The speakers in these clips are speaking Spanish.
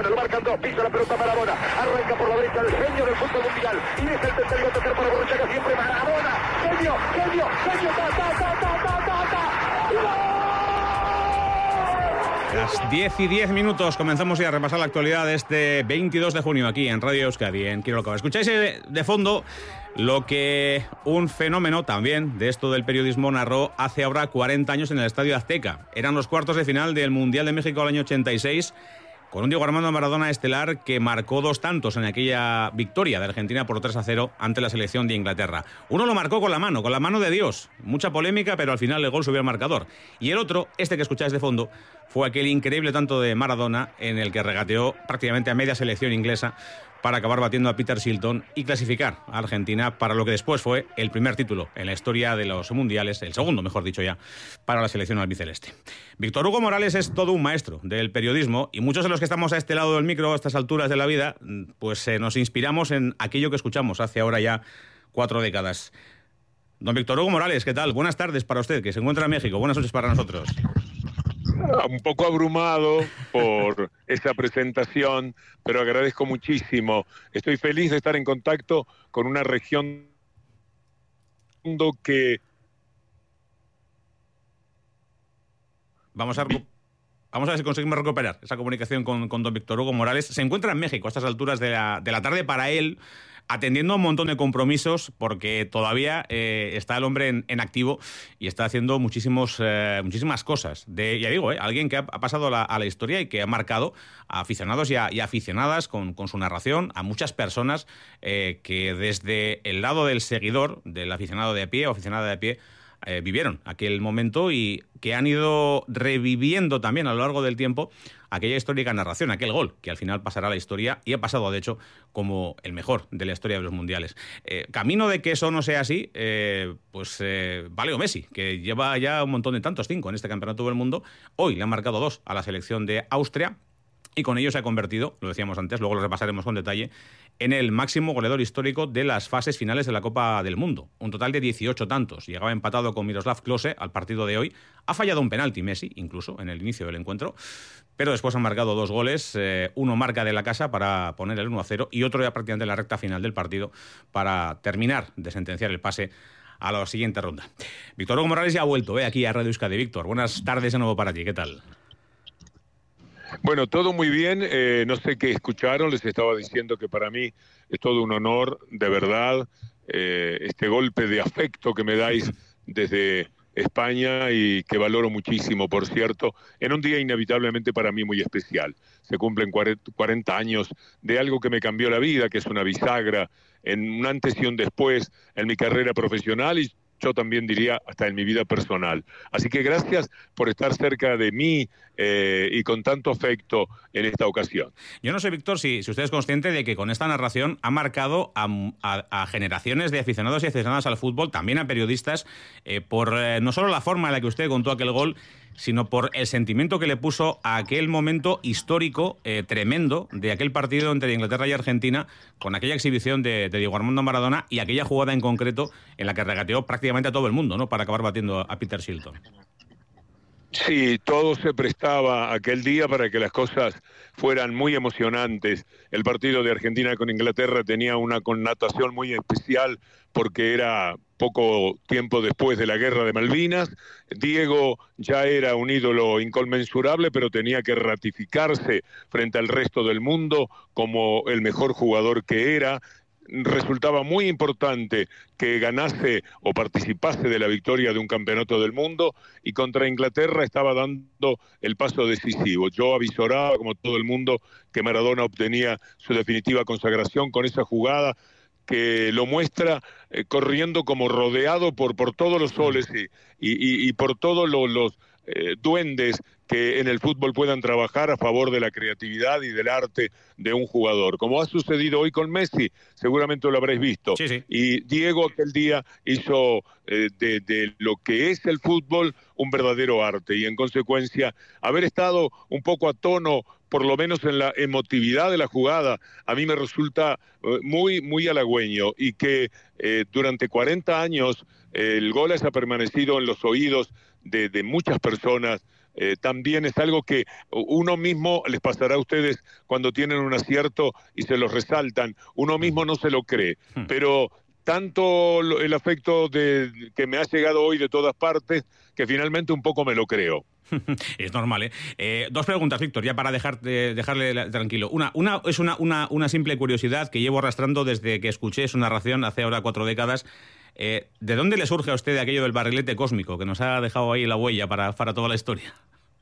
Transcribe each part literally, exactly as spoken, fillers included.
Maradona, lo marcan dos, pisa la pelota Maradona, arranca por la derecha el genio del fútbol mundial, y es el tercero a tocar para Borruchaga siempre Maradona, genio, genio, genio, ta, ta, ta, ta, ta, ta, ta. Las diez y diez minutos comenzamos ya a repasar la actualidad de este veintidós de junio aquí en Radio Euskadi, en Quiero Loco. Escucháis de fondo lo que un fenómeno también de esto del periodismo narró hace ahora cuarenta años en el Estadio Azteca. Eran los cuartos de final del Mundial de México del año ochenta y seis, con un Diego Armando Maradona estelar que marcó dos tantos en aquella victoria de Argentina por tres a cero ante la selección de Inglaterra. Uno lo marcó con la mano, con la mano de Dios. Mucha polémica, pero al final el gol subió al marcador. Y el otro, este que escucháis de fondo, fue aquel increíble tanto de Maradona en el que regateó prácticamente a media selección inglesa para acabar batiendo a Peter Shilton y clasificar a Argentina para lo que después fue el primer título en la historia de los mundiales, el segundo, mejor dicho ya, para la selección albiceleste. Víctor Hugo Morales es todo un maestro del periodismo y muchos de los que estamos a este lado del micro, a estas alturas de la vida, pues eh, nos inspiramos en aquello que escuchamos hace ahora ya cuatro décadas. Don Víctor Hugo Morales, ¿qué tal? Buenas tardes para usted, que se encuentra en México. Buenas noches para nosotros. Un poco abrumado por esa presentación, pero agradezco muchísimo. Estoy feliz de estar en contacto con una región que... Vamos a, vamos a ver si conseguimos recuperar esa comunicación con, con don Víctor Hugo Morales. Se encuentra en México a estas alturas de la, de la tarde para él, atendiendo a un montón de compromisos, porque todavía eh, está el hombre en, en activo y está haciendo muchísimos, eh, muchísimas cosas. De, ya digo, eh, alguien que ha, ha pasado a la, a la historia y que ha marcado a aficionados y, a, y aficionadas con, con su narración, a muchas personas eh, que desde el lado del seguidor, del aficionado de a pie o aficionada de a pie, Eh, vivieron aquel momento y que han ido reviviendo también a lo largo del tiempo aquella histórica narración, aquel gol, que al final pasará a la historia y ha pasado, de hecho, como el mejor de la historia de los mundiales. Eh, camino de que eso no sea así, eh, pues eh, Leo Messi, que lleva ya un montón de tantos, cinco en este campeonato del mundo, hoy le han marcado dos a la selección de Austria, y con ello se ha convertido, lo decíamos antes, luego lo repasaremos con detalle, en el máximo goleador histórico de las fases finales de la Copa del Mundo. Un total de dieciocho tantos. Llegaba empatado con Miroslav Klose al partido de hoy. Ha fallado un penalti Messi, incluso, en el inicio del encuentro. Pero después han marcado dos goles. Eh, uno marca de la casa para poner el uno a cero y otro ya prácticamente en la recta final del partido para terminar de sentenciar el pase a la siguiente ronda. Víctor Hugo Morales ya ha vuelto eh, aquí a Radio Euskadi. Víctor, buenas tardes de nuevo para ti. ¿Qué tal? Bueno, todo muy bien, eh, no sé qué escucharon, les estaba diciendo que para mí es todo un honor, de verdad, eh, este golpe de afecto que me dais desde España y que valoro muchísimo, por cierto, en un día inevitablemente para mí muy especial. Se cumplen cuarenta años de algo que me cambió la vida, que es una bisagra, en un antes y un después en mi carrera profesional y yo también diría hasta en mi vida personal. Así que gracias por estar cerca de mí eh, y con tanto afecto en esta ocasión. Yo no sé, Víctor, si, si usted es consciente de que con esta narración ha marcado a, a, a generaciones de aficionados y aficionadas al fútbol, también a periodistas, eh, por eh, no solo la forma en la que usted contó aquel gol, sino por el sentimiento que le puso a aquel momento histórico eh, tremendo de aquel partido entre Inglaterra y Argentina, con aquella exhibición de, de Diego Armando Maradona y aquella jugada en concreto en la que regateó prácticamente a todo el mundo, ¿no?, para acabar batiendo a Peter Shilton. Sí, todo se prestaba aquel día para que las cosas fueran muy emocionantes. El partido de Argentina con Inglaterra tenía una connotación muy especial porque era poco tiempo después de la Guerra de Malvinas. Diego ya era un ídolo inconmensurable, pero tenía que ratificarse frente al resto del mundo como el mejor jugador que era. Resultaba muy importante que ganase o participase de la victoria de un campeonato del mundo y contra Inglaterra estaba dando el paso decisivo. Yo avisoraba, como todo el mundo, que Maradona obtenía su definitiva consagración con esa jugada que lo muestra eh, corriendo como rodeado por, por todos los soles y, y, y por todos los, los eh, duendes que en el fútbol puedan trabajar a favor de la creatividad y del arte de un jugador. Como ha sucedido hoy con Messi, seguramente lo habréis visto. Sí, sí. Y Diego aquel día hizo eh, de, de lo que es el fútbol un verdadero arte y en consecuencia haber estado un poco a tono, por lo menos en la emotividad de la jugada, a mí me resulta eh, muy, muy halagüeño y que eh, durante cuarenta años eh, el gol haya permanecido en los oídos de, de muchas personas eh, también es algo que uno mismo, les pasará a ustedes cuando tienen un acierto y se los resaltan, uno mismo no se lo cree, pero tanto el afecto de, que me ha llegado hoy de todas partes, que finalmente un poco me lo creo. Es normal, ¿eh? ¿eh? Dos preguntas, Víctor, ya para dejar, de, dejarle tranquilo. Una, una es una, una, una simple curiosidad que llevo arrastrando desde que escuché su narración hace ahora cuatro décadas. Eh, ¿De dónde le surge a usted aquello del barrilete cósmico que nos ha dejado ahí la huella para, para toda la historia?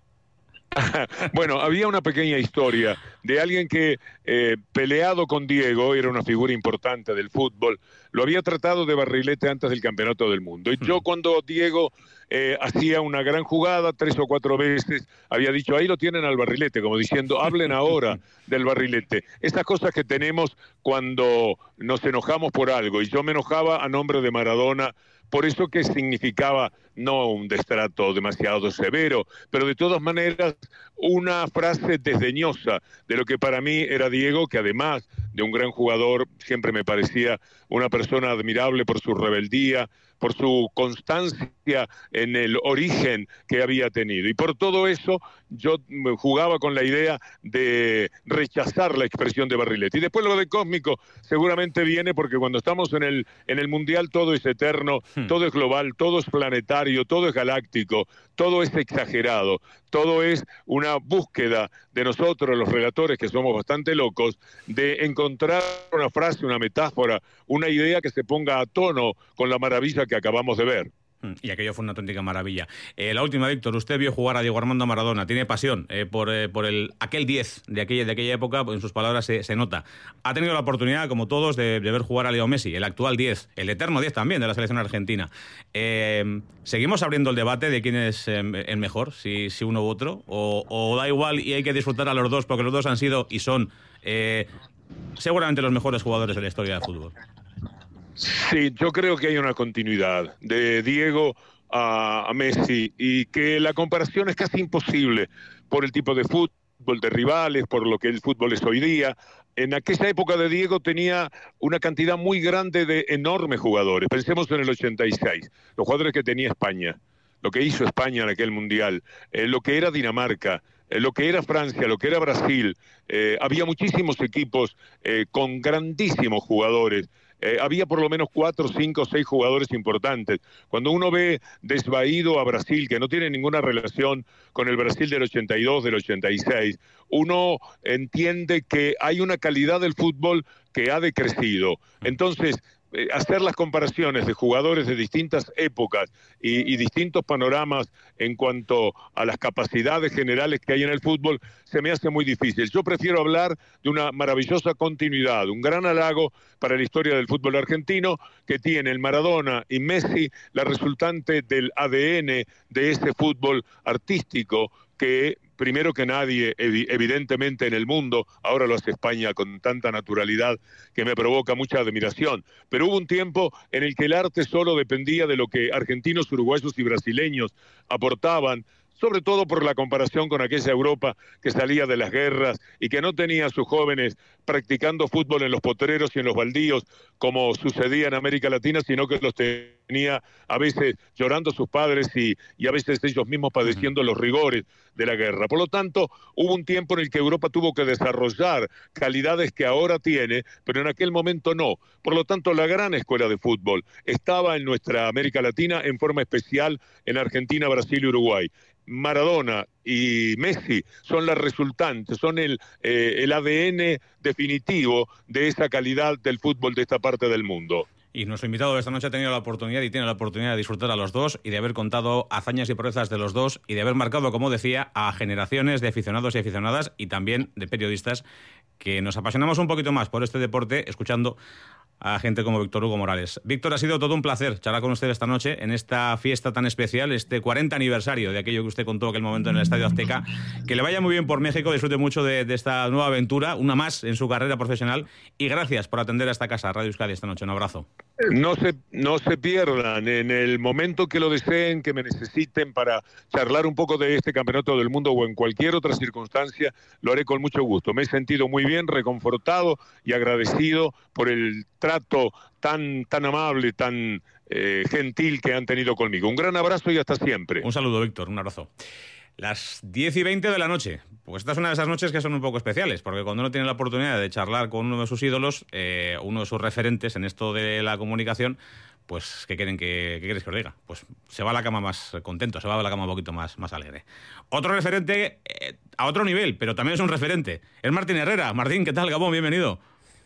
Bueno, había una pequeña historia de alguien que, eh, peleado con Diego, era una figura importante del fútbol, lo había tratado de barrilete antes del Campeonato del Mundo. Y yo, cuando Diego eh, hacía una gran jugada, tres o cuatro veces, había dicho, ahí lo tienen al barrilete, como diciendo, hablen ahora del barrilete. Esas cosas que tenemos cuando nos enojamos por algo, y yo me enojaba a nombre de Maradona, por eso que significaba no un destrato demasiado severo, pero de todas maneras una frase desdeñosa de lo que para mí era Diego, que además de un gran jugador, siempre me parecía una persona admirable por su rebeldía, por su constancia en el origen que había tenido. Y por todo eso yo jugaba con la idea de rechazar la expresión de barrilete. Y después lo de cósmico seguramente viene porque cuando estamos en el, en el Mundial todo es eterno, hmm. todo es global, todo es planetario, todo es galáctico, todo es exagerado, todo es una búsqueda de nosotros, los relatores, que somos bastante locos, de encontrar una frase, una metáfora, una idea que se ponga a tono con la maravilla que acabamos de ver. Y aquello fue una auténtica maravilla. Eh, la última, Víctor, usted vio jugar a Diego Armando Maradona, tiene pasión eh, por, eh, por el aquel diez de aquella, de aquella época, pues en sus palabras se, se nota. Ha tenido la oportunidad, como todos, de, de ver jugar a Leo Messi, el actual diez, el eterno diez también de la selección argentina. Eh, ¿Seguimos abriendo el debate de quién es eh, el mejor, si, si uno u otro? O, ¿O da igual y hay que disfrutar a los dos, porque los dos han sido y son eh, seguramente los mejores jugadores de la historia del fútbol? Sí, yo creo que hay una continuidad de Diego a, a Messi y que la comparación es casi imposible por el tipo de fútbol, de rivales, por lo que el fútbol es hoy día. En aquella época de Diego tenía una cantidad muy grande de enormes jugadores. Pensemos en el ochenta y seis, los jugadores que tenía España, lo que hizo España en aquel Mundial, eh, lo que era Dinamarca, eh, lo que era Francia, lo que era Brasil. Eh, había muchísimos equipos eh, con grandísimos jugadores. Eh, había por lo menos cuatro, cinco, seis jugadores importantes. Cuando uno ve desvaído a Brasil, que no tiene ninguna relación con el Brasil del ochenta y dos, del ochenta y seis, uno entiende que hay una calidad del fútbol que ha decrecido. Entonces, eh, hacer las comparaciones de jugadores de distintas épocas y, y distintos panoramas en cuanto a las capacidades generales que hay en el fútbol se me hace muy difícil. Yo prefiero hablar de una maravillosa continuidad, un gran halago para la historia del fútbol argentino que tiene el Maradona y Messi, la resultante del A D N de ese fútbol artístico que primero que nadie, evidentemente en el mundo, ahora lo hace España con tanta naturalidad que me provoca mucha admiración, pero hubo un tiempo en el que el arte solo dependía de lo que argentinos, uruguayos y brasileños aportaban, sobre todo por la comparación con aquella Europa que salía de las guerras y que no tenía a sus jóvenes practicando fútbol en los potreros y en los baldíos como sucedía en América Latina, sino que los tenía a veces llorando sus padres y, y a veces ellos mismos padeciendo los rigores de la guerra. Por lo tanto, hubo un tiempo en el que Europa tuvo que desarrollar calidades que ahora tiene, pero en aquel momento no. Por lo tanto, la gran escuela de fútbol estaba en nuestra América Latina, en forma especial en Argentina, Brasil y Uruguay. Maradona y Messi son las resultantes, son el, eh, el A D N definitivo de esa calidad del fútbol de esta parte del mundo. Y nuestro invitado de esta noche ha tenido la oportunidad y tiene la oportunidad de disfrutar a los dos y de haber contado hazañas y proezas de los dos y de haber marcado, como decía, a generaciones de aficionados y aficionadas y también de periodistas que nos apasionamos un poquito más por este deporte escuchando a gente como Víctor Hugo Morales. Víctor, ha sido todo un placer charlar con usted esta noche en esta fiesta tan especial, este cuarenta aniversario de aquello que usted contó aquel momento en el Estadio Azteca. Que le vaya muy bien por México, disfrute mucho de, de esta nueva aventura, una más en su carrera profesional, y gracias por atender a esta casa, Radio Euskadi, esta noche. Un abrazo. No se, no se pierdan, en el momento que lo deseen, que me necesiten para charlar un poco de este Campeonato del Mundo o en cualquier otra circunstancia, lo haré con mucho gusto. Me he sentido muy bien, reconfortado y agradecido por el trato tan, tan amable, tan eh, gentil que han tenido conmigo. Un gran abrazo y hasta siempre. Un saludo, Víctor, un abrazo. Las diez y veinte de la noche. Pues esta es una de esas noches que son un poco especiales, porque cuando uno tiene la oportunidad de charlar con uno de sus ídolos, eh, uno de sus referentes en esto de la comunicación, pues ¿qué quieren que, qué queréis que os diga? Pues se va a la cama más contento, se va a la cama un poquito más, más alegre. Otro referente eh, a otro nivel, pero también es un referente, es Martín Herrera. Martín, ¿qué tal, Gabón? Bienvenido.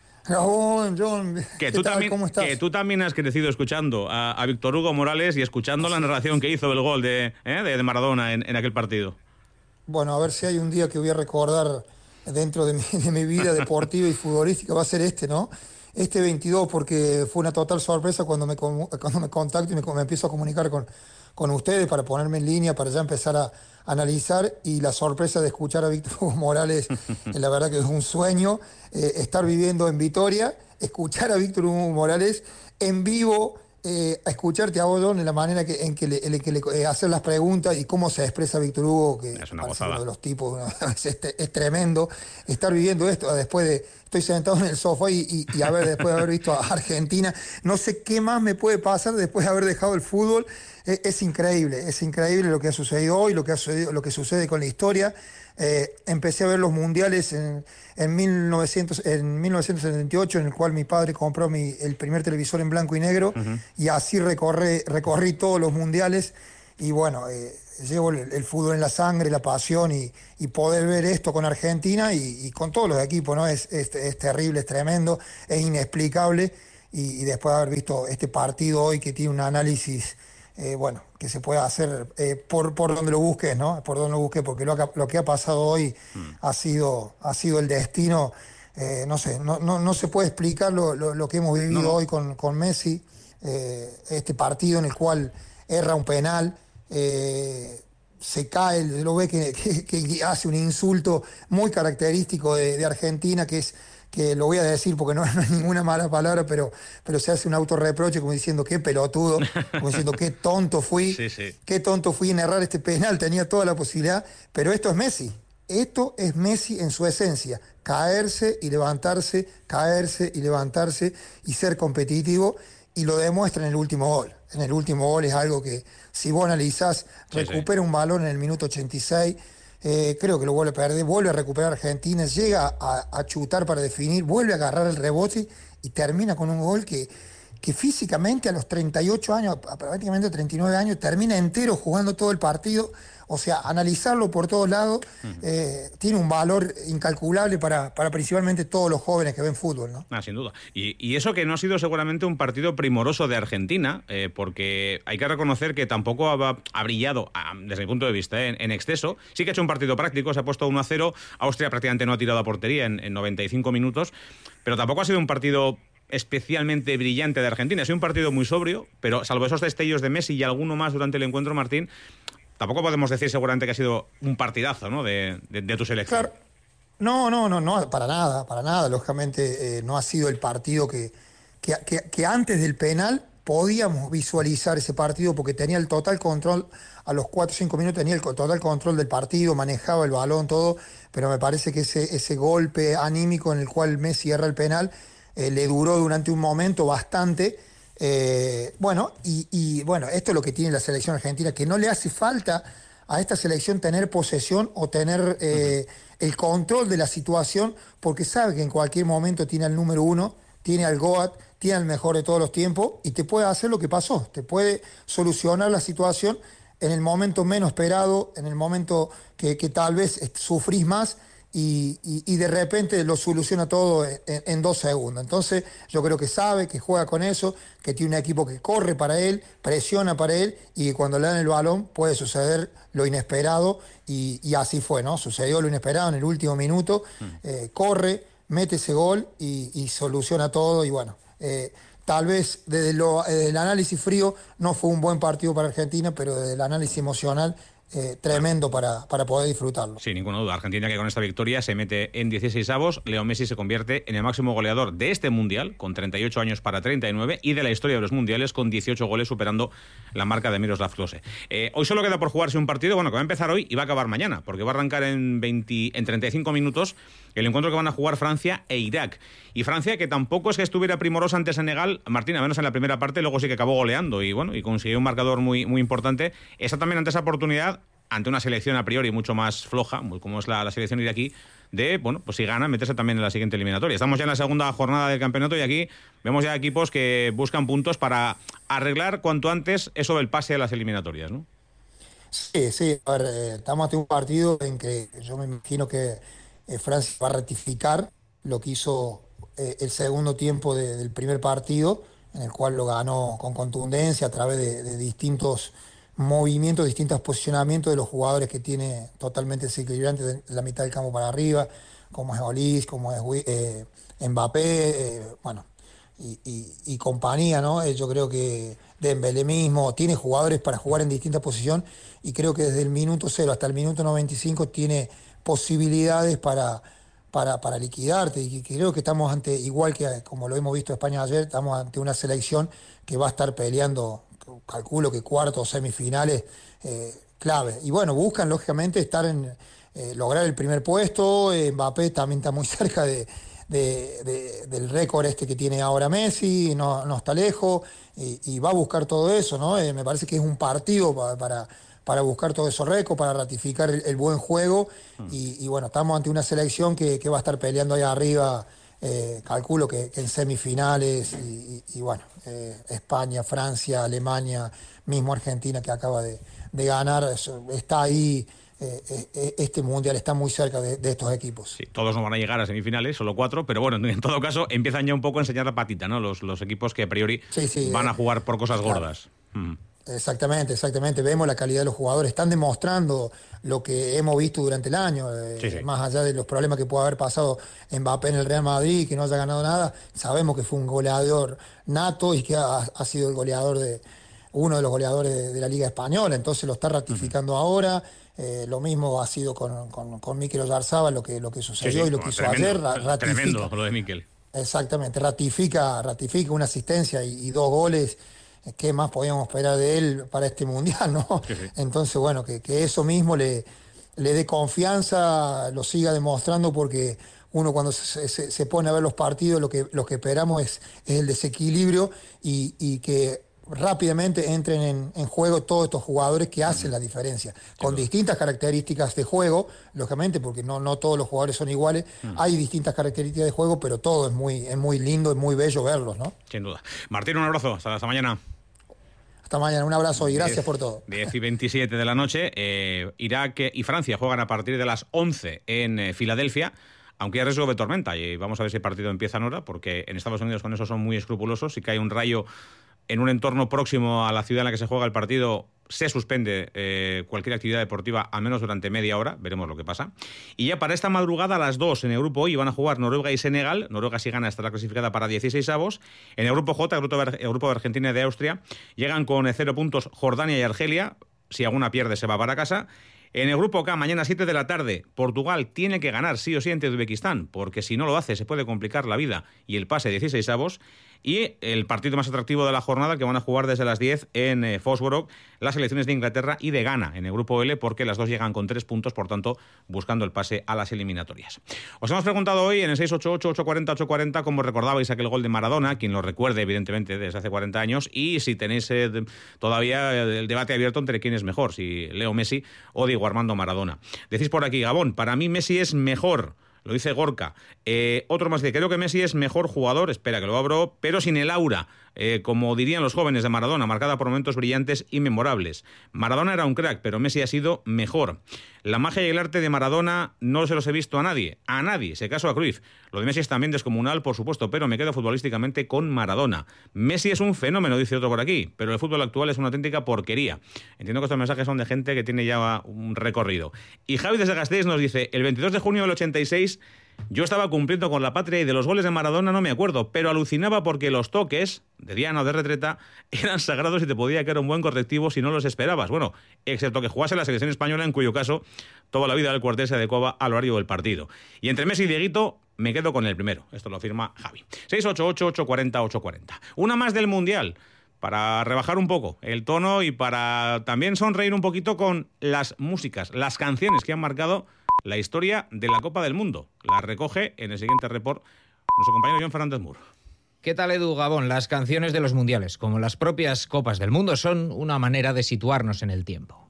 Gabón, John, que ¿qué tú tal? También, ¿Cómo estás? Que tú también has crecido escuchando a, a Víctor Hugo Morales y escuchando la narración que hizo el gol de, eh, de Maradona en, en aquel partido. Bueno, a ver si hay un día que voy a recordar dentro de mi, de mi vida deportiva y futbolística, va a ser este, ¿no? Este veintidós, porque fue una total sorpresa cuando me, cuando me contacto y me, me empiezo a comunicar con, con ustedes para ponerme en línea, para ya empezar a, a analizar, y la sorpresa de escuchar a Víctor Hugo Morales, eh, la verdad que es un sueño, eh, estar viviendo en Vitoria, escuchar a Víctor Hugo Morales en vivo, Eh, a escucharte a vos, Don, en la manera que, en que le, en que le eh, hacer las preguntas y cómo se expresa Víctor Hugo, que es una parece gozada. uno de los tipos, ¿no? es, es, es tremendo estar viviendo esto después de, estoy sentado en el sofá y, y, y a ver, después de haber visto a Argentina, no sé qué más me puede pasar después de haber dejado el fútbol. Es, es increíble, es increíble lo que ha sucedido hoy, lo que ha sucedido, lo que sucede con la historia. Eh, empecé a ver los mundiales en, en, mil novecientos, en mil novecientos setenta y ocho, en el cual mi padre compró mi, el primer televisor en blanco y negro, uh-huh. y así recorrí, recorrí todos los mundiales, y bueno, eh, llevo el, el fútbol en la sangre, la pasión, y, y poder ver esto con Argentina y, y con todos los equipos, ¿no? Es, es, es terrible, es tremendo, es inexplicable, y, y después de haber visto este partido hoy que tiene un análisis... Eh, bueno, que se pueda hacer eh, por, por donde lo busques, ¿no? Por donde lo busques, porque lo, lo que ha pasado hoy mm. ha sido ha sido el destino, eh, no sé, no, no, no se puede explicar lo, lo, lo que hemos vivido no. hoy con, con Messi, eh, este partido en el cual erra un penal, eh, se cae, lo ve que, que, que hace un insulto muy característico de, de Argentina, que es... que lo voy a decir porque no, no es ninguna mala palabra, pero, pero se hace un autorreproche como diciendo qué pelotudo, como diciendo qué tonto fui, sí, sí. qué tonto fui en errar este penal, tenía toda la posibilidad, pero esto es Messi, esto es Messi en su esencia, caerse y levantarse, caerse y levantarse y ser competitivo, y lo demuestra en el último gol. En el último gol es algo que, si vos analizás, sí, recupera sí. un balón en el minuto ochenta y seis, Eh, creo que lo vuelve a perder, vuelve a recuperar Argentina, llega a, a chutar para definir, vuelve a agarrar el rebote y termina con un gol que, que físicamente a los treinta y ocho años, prácticamente treinta y nueve años, termina entero jugando todo el partido. O sea, analizarlo por todos lados uh-huh. eh, tiene un valor incalculable para, para principalmente todos los jóvenes que ven fútbol, ¿no? Ah, sin duda. Y, y eso que no ha sido seguramente un partido primoroso de Argentina, eh, porque hay que reconocer que tampoco ha, ha brillado, ah, desde mi punto de vista, eh, en, en exceso. Sí que ha hecho un partido práctico, se ha puesto uno a cero. Austria prácticamente no ha tirado a portería en, en noventa y cinco minutos, pero tampoco ha sido un partido especialmente brillante de Argentina. Ha sido un partido muy sobrio, pero salvo esos destellos de Messi y alguno más durante el encuentro, Martín, tampoco podemos decir seguramente que ha sido un partidazo, ¿no?, de, de, de tu selección. Claro. No, no, no, no, para nada, para nada. Lógicamente eh, no ha sido el partido que, que, que, que antes del penal podíamos visualizar ese partido, porque tenía el total control, a los cuatro o cinco minutos tenía el total control del partido, manejaba el balón, todo, pero me parece que ese, ese golpe anímico en el cual Messi erra el penal eh, le duró durante un momento bastante. Eh, bueno, y, y bueno, esto es lo que tiene la selección argentina, que no le hace falta a esta selección tener posesión o tener eh, uh-huh. el control de la situación, porque sabe que en cualquier momento tiene al número uno, tiene al Goat, tiene al mejor de todos los tiempos, y te puede hacer lo que pasó, te puede solucionar la situación en el momento menos esperado, en el momento que, que tal vez sufrís más, Y, y, y de repente lo soluciona todo en, en dos segundos. Entonces yo creo que sabe, que juega con eso, que tiene un equipo que corre para él, presiona para él, y que cuando le dan el balón puede suceder lo inesperado, y, y así fue, ¿no? Sucedió lo inesperado en el último minuto, eh, corre, mete ese gol y, y soluciona todo, y bueno, eh, tal vez desde, lo, desde el análisis frío no fue un buen partido para Argentina, pero desde el análisis emocional Eh, tremendo para, para poder disfrutarlo. Sin ninguna duda. Argentina, que con esta victoria se mete en dieciseisavos. Leo Messi se convierte en el máximo goleador de este Mundial, con treinta y ocho años para treinta y nueve, y de la historia de los Mundiales, con dieciocho goles, superando la marca de Miroslav Klose. Eh, hoy solo queda por jugarse un partido, bueno, que va a empezar hoy y va a acabar mañana, porque va a arrancar en, veinte, en treinta y cinco minutos el encuentro que van a jugar Francia e Irak. Y Francia, que tampoco es que estuviera primorosa ante Senegal, Martín, a menos en la primera parte, luego sí que acabó goleando y bueno, y consiguió un marcador muy, muy importante. Esa también, ante esa oportunidad, ante una selección a priori mucho más floja, como es la, la selección iraquí, de, bueno, pues si gana, meterse también en la siguiente eliminatoria. Estamos ya en la segunda jornada del campeonato y aquí vemos ya equipos que buscan puntos para arreglar cuanto antes eso del pase a las eliminatorias, ¿no? Sí, sí, a ver, eh, estamos ante un partido en que yo me imagino que eh, Francia va a ratificar lo que hizo eh, el segundo tiempo de, del primer partido, en el cual lo ganó con contundencia a través de, de distintos movimientos, distintos posicionamientos de los jugadores que tiene totalmente desequilibrantes de la mitad del campo para arriba, como es Olise, como es eh, Mbappé, eh, bueno, y, y, y compañía, ¿no? Eh, yo creo que Dembélé mismo tiene jugadores para jugar en distintas posiciones y creo que desde el minuto cero hasta el minuto noventa y cinco tiene posibilidades para, para, para liquidarte, y creo que estamos ante, igual que como lo hemos visto en España ayer, estamos ante una selección que va a estar peleando, calculo que cuartos o semifinales eh, clave. Y bueno, buscan lógicamente estar en eh, lograr el primer puesto. eh, Mbappé también está muy cerca de, de, de, del récord este que tiene ahora Messi, no, no está lejos, y, y va a buscar todo eso, ¿no? Eh, me parece que es un partido para, para, para buscar todo esos récords, para ratificar el, el buen juego, mm. y, y bueno, estamos ante una selección que, que va a estar peleando ahí arriba. Eh, calculo que, que en semifinales y, y, y bueno, eh, España, Francia, Alemania, mismo Argentina que acaba de, de ganar, eso, está ahí, eh, eh, este mundial está muy cerca de, de estos equipos. Sí, todos no van a llegar a semifinales, solo cuatro, pero bueno, en todo caso empiezan ya un poco a enseñar la patita, ¿no? Los, los equipos que a priori sí, sí, van eh, a jugar por cosas claro. gordas. Mm. Exactamente, exactamente. Vemos la calidad de los jugadores, están demostrando lo que hemos visto durante el año, eh, sí, sí. más allá de los problemas que puede haber pasado Mbappé en el Real Madrid, que no haya ganado nada, sabemos que fue un goleador nato y que ha, ha sido el goleador de uno de los goleadores de, de la Liga Española, entonces lo está ratificando uh-huh. ahora. Eh, lo mismo ha sido con, con, con Mikel Oyarzabal, lo que, lo que sucedió sí, sí, y lo que hizo tremendo, ayer. Ra- ratifica, tremendo lo de Mikel. Exactamente, ratifica, ratifica una asistencia y, y dos goles. ¿Qué más podíamos esperar de él para este mundial, no? Sí, sí. Entonces, bueno, que, que eso mismo le, le dé confianza, lo siga demostrando, porque uno cuando se, se, se pone a ver los partidos, lo que, lo que esperamos es, es el desequilibrio y, y que rápidamente entren en, en juego todos estos jugadores que hacen la diferencia, con sí, distintas características de juego, lógicamente, porque no, no todos los jugadores son iguales, mm. hay distintas características de juego, pero todo es muy, es muy lindo, es muy bello verlos, ¿no? Sin duda. Martín, un abrazo, hasta, hasta mañana. Hasta mañana, un abrazo y gracias diez, por todo. diez y veintisiete de la noche, eh, Irak y Francia juegan a partir de las once en eh, Filadelfia, aunque hay riesgo de tormenta, y vamos a ver si el partido empieza en hora, porque en Estados Unidos con eso son muy escrupulosos. Si cae un rayo en un entorno próximo a la ciudad en la que se juega el partido, se suspende eh, cualquier actividad deportiva, al menos durante media hora, veremos lo que pasa. Y ya para esta madrugada, a las dos en el grupo I van a jugar Noruega y Senegal. Noruega, si gana, estará clasificada para dieciséis avos. En el grupo J, el grupo de, el grupo de Argentina y de Austria, llegan con cero puntos Jordania y Argelia. Si alguna pierde, se va para casa. En el grupo K, mañana siete de la tarde, Portugal tiene que ganar sí o sí ante Uzbekistán, porque si no lo hace se puede complicar la vida y el pase dieciséis avos. Y el partido más atractivo de la jornada, que van a jugar desde las diez en eh, Fosborough, las selecciones de Inglaterra y de Ghana en el grupo L, porque las dos llegan con tres puntos, por tanto, buscando el pase a las eliminatorias. Os hemos preguntado hoy en el seis ocho ocho, ocho cuatro cero, ocho cuatro cero cómo recordabais aquel gol de Maradona, quien lo recuerde, evidentemente, desde hace cuarenta años, y si tenéis eh, todavía el debate abierto entre quién es mejor, si Leo Messi o Diego Armando Maradona. Decís por aquí, Gabón, para mí Messi es mejor. Lo dice Gorka. Eh, otro más dice, creo que Messi es mejor jugador, espera que lo abro, pero sin el aura, eh, como dirían los jóvenes de Maradona, marcada por momentos brillantes y memorables. Maradona era un crack, pero Messi ha sido mejor. La magia y el arte de Maradona no se los he visto a nadie, a nadie, se casó a Cruyff. Lo de Messi es también descomunal, por supuesto, pero me quedo futbolísticamente con Maradona. Messi es un fenómeno, dice otro por aquí, pero el fútbol actual es una auténtica porquería. Entiendo que estos mensajes son de gente que tiene ya un recorrido. Y Javi desde Gasteiz nos dice, el veintidós de junio del ochenta y seis... yo estaba cumpliendo con la patria y de los goles de Maradona no me acuerdo, pero alucinaba porque los toques, de diana o de retreta, eran sagrados y te podía caer un buen correctivo si no los esperabas. Bueno, excepto que jugase la selección española, en cuyo caso toda la vida del cuartel se adecuaba al horario del partido. Y entre Messi y Dieguito me quedo con el primero. Esto lo afirma Javi. seis ocho ocho, ocho cuatro cero, ocho cuatro cero. Una más del Mundial, para rebajar un poco el tono y para también sonreír un poquito con las músicas, las canciones que han marcado la historia de la Copa del Mundo. La recoge en el siguiente report nuestro compañero John Fernández Mur. ¿Qué tal, Edu Gabón? Las canciones de los mundiales, como las propias Copas del Mundo, son una manera de situarnos en el tiempo.